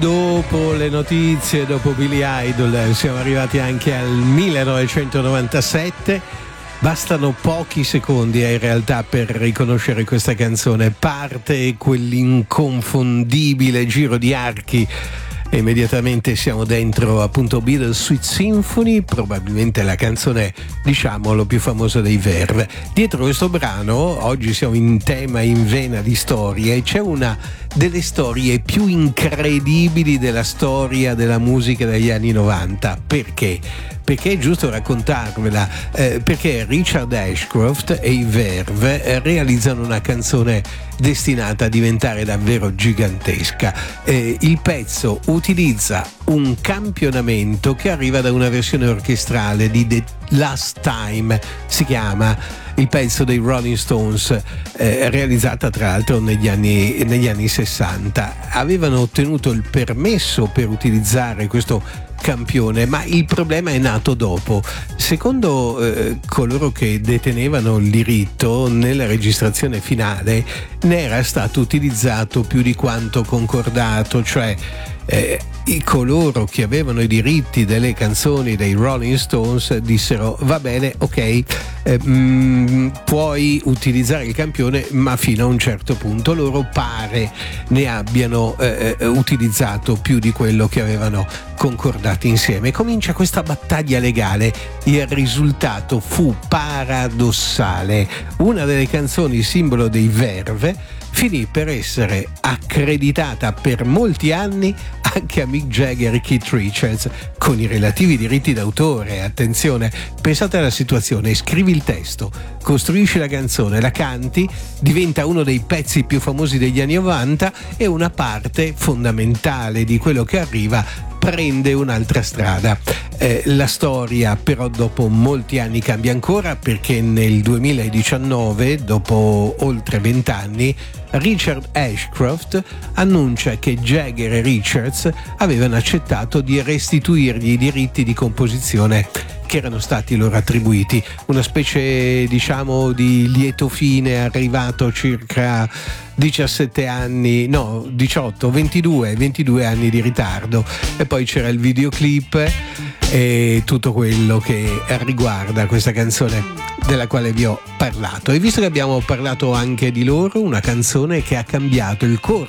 Dopo le notizie, dopo Billy Idol, siamo arrivati anche al 1997. Bastano pochi secondi in realtà per riconoscere questa canzone. Parte quell'inconfondibile giro di archi e immediatamente siamo dentro appunto Beatles Sweet Symphony, probabilmente la canzone, diciamolo, più famosa dei Verve. Dietro questo brano, oggi siamo in tema, in vena di storie, e c'è una delle storie più incredibili della storia della musica degli anni 90. Perché? Perché è giusto raccontarvela, perché Richard Ashcroft e i Verve realizzano una canzone destinata a diventare davvero gigantesca. Il pezzo utilizza un campionamento che arriva da una versione orchestrale di The Last Time, si chiama il pezzo dei Rolling Stones, realizzata tra l'altro negli anni 60. Avevano ottenuto il permesso per utilizzare questo campione, ma il problema è nato dopo. Secondo coloro che detenevano il diritto, nella registrazione finale ne era stato utilizzato più di quanto concordato, cioè coloro che avevano i diritti delle canzoni dei Rolling Stones dissero: va bene, ok, puoi utilizzare il campione, ma fino a un certo punto. Loro pare ne abbiano utilizzato più di quello che avevano concordati insieme. Comincia questa battaglia legale. Il risultato fu paradossale. Una delle canzoni simbolo dei Verve finì per essere accreditata per molti anni anche a Mick Jagger e Keith Richards, con i relativi diritti d'autore. Attenzione, pensate alla situazione: scrivi il testo, costruisci la canzone, la canti, diventa uno dei pezzi più famosi degli anni 90 e una parte fondamentale di quello che arriva prende un'altra strada. La storia però dopo molti anni cambia ancora, perché nel 2019, dopo oltre 20 anni, Richard Ashcroft annuncia che Jagger e Richards avevano accettato di restituirgli i diritti di composizione che erano stati loro attribuiti. Una specie, diciamo, di lieto fine arrivato circa 17 anni, no, 18, 22 anni di ritardo. E poi c'era il videoclip e tutto quello che riguarda questa canzone della quale vi ho parlato. E visto che abbiamo parlato anche di loro, una canzone che ha cambiato il corso